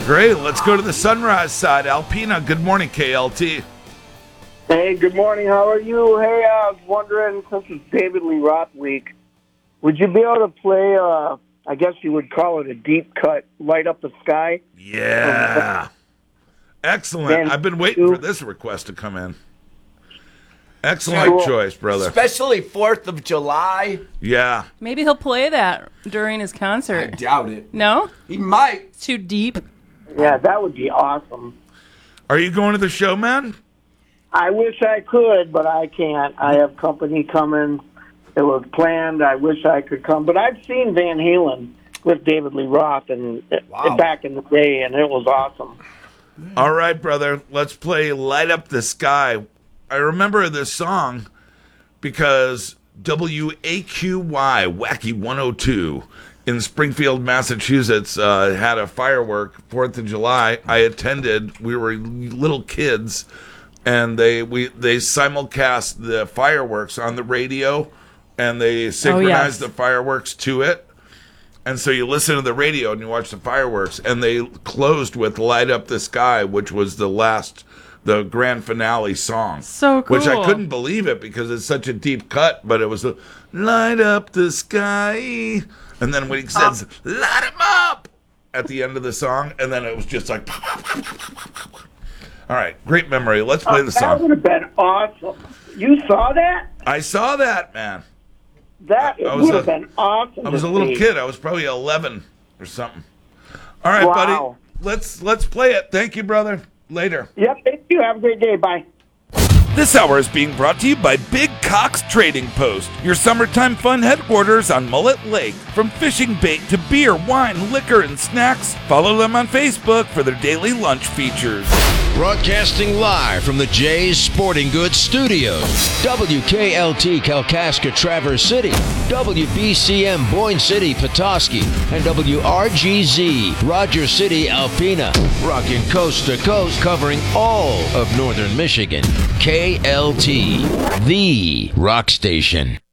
Great. Let's go to the Sunrise side. Alpena, good morning, KLT. Hey, good morning. How are you? Hey, I was wondering, since it's David Lee Roth week, would you be able to play, I guess you would call it a deep cut, Light Up the Sky? Yeah. Excellent. I've been waiting for this request to come in. Excellent choice, brother. Especially 4th of July. Yeah. Maybe he'll play that during his I concert. doubt it. No? He might. It's too deep. Yeah, that would be awesome. Are you going to the show, man? I wish I could, but I can't. I have company coming. It was planned. I wish I could come. But I've seen Van Halen with David Lee Roth and back in the day, and it was awesome. All right, brother. Let's play Light Up the Sky. I remember this song because WAQY, Wacky 102, in Springfield, Massachusetts, had a firework, 4th of July. I attended. We were little kids, and they simulcast the fireworks on the radio, and they synchronized the fireworks to it. And so you listen to the radio and you watch the fireworks, and they closed with Light Up the Sky, which was the grand finale song. So cool. Which I couldn't believe it because it's such a deep cut, but it was a light up the sky. And then when he says, light 'em up at the end of the song, and then it was just like, all right, great memory. Let's play the song. That would have been awesome. You saw that? I saw that, man. That would have been awesome. I was a little kid. I was probably 11 or something. All right, buddy. Let's play it. Thank you, brother. Later. Yep, thank you. Have a great day. Bye. This hour is being brought to you by Big Cox Trading Post, your summertime fun headquarters on Mullet Lake. From fishing bait to beer, wine, liquor, and snacks, follow them on Facebook for their daily lunch features. Broadcasting live from the Jay's Sporting Goods Studios. WKLT Kalkaska Traverse City, WBCM Boyne City Petoskey, and WRGZ Rogers City Alpena. Rocking coast to coast, covering all of northern Michigan. KLT, the rock station.